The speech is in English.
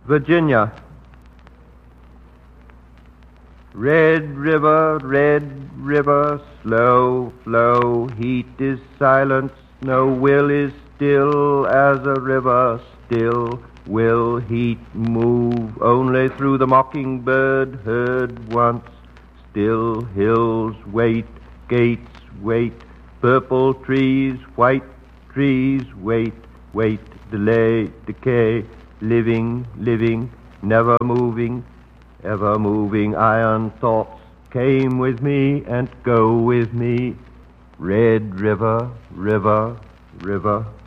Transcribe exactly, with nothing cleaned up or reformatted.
Virginia. Red river, red river, slow flow, heat is silence, no will is still as a river, still will heat move only through the mockingbird heard once, still hills wait, gates wait, purple trees, white trees wait, wait, delay, decay, living, living, never moving, ever moving iron thoughts came with me and go with me. Red river, river, river.